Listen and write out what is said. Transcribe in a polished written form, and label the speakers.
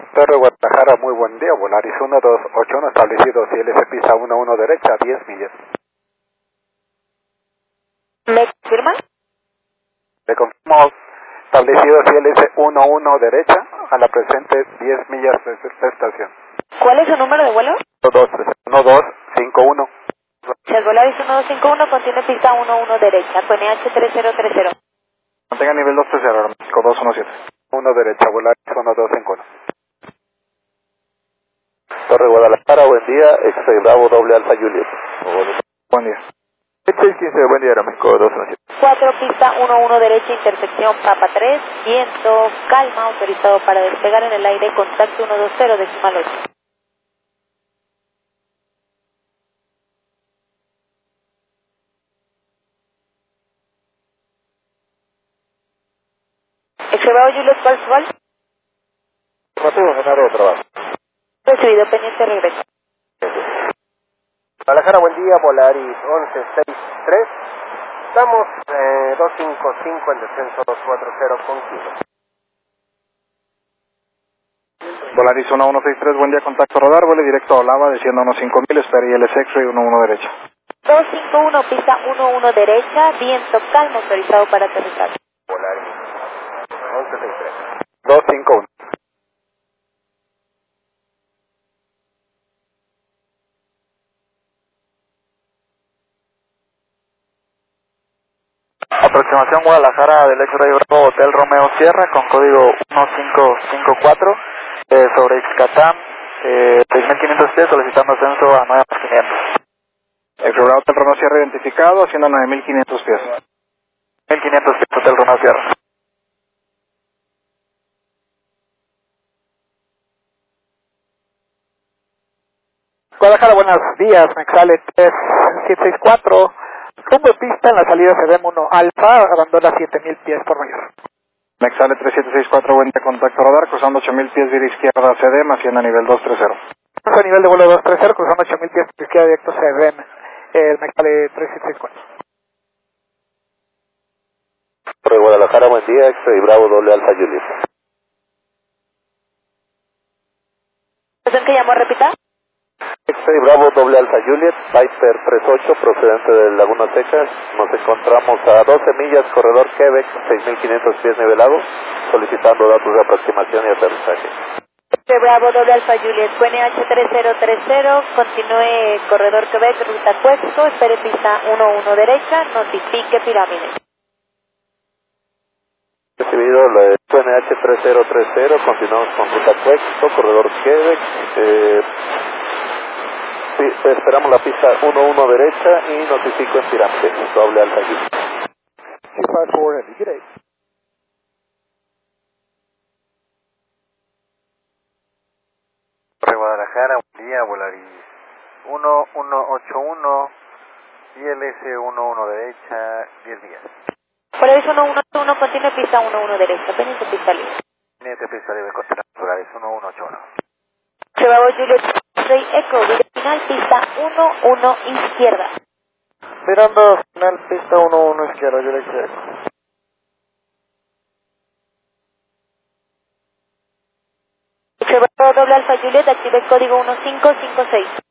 Speaker 1: Torre Guadalajara, muy buen día, Volaris 1281 establecido, CLS pista 11 derecha, 10 millas.
Speaker 2: ¿Me confirma?
Speaker 1: Le confirmo, establecido CLS 11 derecha, a la presente 10 millas de esta estación.
Speaker 2: ¿Cuál es su número de vuelo?
Speaker 1: 1251.
Speaker 2: El Volaris 1251 contiene pista 11 derecha, con EH3030.
Speaker 3: Mantenga nivel 230, México 217.
Speaker 1: 1 derecha, Volaris 1251.
Speaker 4: Torre Guadalajara, buen día, X-Ray Bravo, doble Alfa Juliet.
Speaker 3: Buen día.
Speaker 4: 615, buen día, México 217.
Speaker 2: 4 pista 11 derecha, intersección Papa 3, viento, calma, autorizado para despegar en el aire, contacto 120, decimal 8. X-Ray Juliet, ¿cuál?
Speaker 4: Afirmativo, Genaro de trabajo.
Speaker 2: Recibido, pendiente, regreso.
Speaker 5: Guadalajara, buen día, Volaris 1163. Estamos 255 en descenso 240 con kilo.
Speaker 3: Volaris 1163, buen día, contacto radar, vuele directo a Olava, desciendo a unos 5000, espera ILS X-Ray 11 derecha.
Speaker 2: 251, pista 11 derecha, viento, calma, autorizado para aterrizar.
Speaker 5: Volaris 1163.
Speaker 1: 251.
Speaker 4: Aproximación Guadalajara del X-Ray Bravo, Hotel Romeo Sierra, con código 1554, sobre Ixcatán, 6.500 pies, solicitando ascenso a 9.500.
Speaker 3: X-Ray Bravo, Hotel Romeo Sierra identificado, haciendo 9500 pies.
Speaker 4: 1.500 pies, Hotel Romeo Sierra.
Speaker 6: Guadalajara, buenos días, Mexale 3764, rumbo pista en la salida CDM1 Alfa, abandona 7000 pies por mayor.
Speaker 3: Mexale 3764, buen día, contacto radar, cruzando 8000 pies de izquierda CDM, haciendo nivel 230.
Speaker 6: A nivel de vuelo 230, cruzando 8000 pies de izquierda directo CDM, el Mexale 3764.
Speaker 4: Torre Guadalajara, buen día, X-Ray Bravo, doble Alfa Juliet.
Speaker 2: ¿Que llamó, repita?
Speaker 4: X-Ray Bravo, doble Alfa Juliet, Viper 38, procedente de Laguna Seca. Nos encontramos a 12 millas, corredor Quebec, 6.500 pies nivelado, solicitando datos de aproximación y aterrizaje.
Speaker 2: Bravo, doble Alfa Juliet, QNH3030, continúe corredor Quebec, ruta Cuesco, espere pista 11 derecha, notifique pirámide.
Speaker 4: Recibido la QNH3030, continuamos con ruta Cuesco, corredor Quebec. Esperamos la pista 11 derecha y notifico en pirámide, doble Alfa Juliet.
Speaker 5: 254 Heavy, good day.
Speaker 1: Torre Guadalajara, buen día, Volaris 1181, ILS 11 derecha, 10 millas.
Speaker 2: Volaris 1181, contiene pista 11 derecha, pendiente pista libre.
Speaker 1: Teniente pista libre, contra Volaris 1181.
Speaker 2: Bravo Juliet, soy Echo, final pista 11 izquierda.
Speaker 5: Mirando final pista 11 izquierda, yo le quiero.
Speaker 2: Bravo doble Alfa Juliet, active el código 1556.